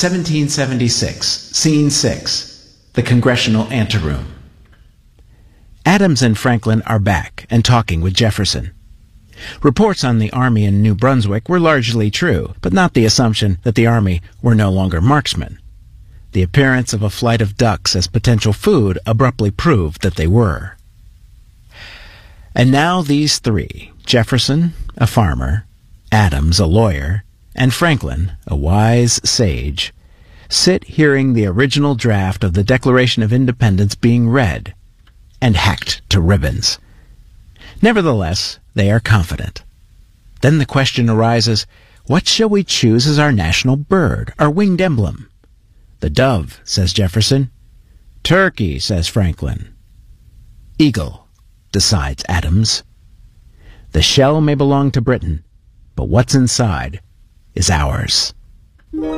1776, Scene 6, the Congressional Anteroom. Adams and Franklin are back and talking with Jefferson. Reports on the Army in New Brunswick were largely true, but not the assumption that the Army were no longer marksmen. The appearance of a flight of ducks as potential food abruptly proved that they were. And now these three, Jefferson, a farmer, Adams, a lawyer, and Franklin, a wise sage, sit hearing the original draft of the Declaration of Independence being read and hacked to ribbons. Nevertheless, they are confident. Then the question arises, what shall we choose as our national bird, our winged emblem? The dove, says Jefferson. Turkey, says Franklin. Eagle, decides Adams. The shell may belong to Britain, but what's inside is ours.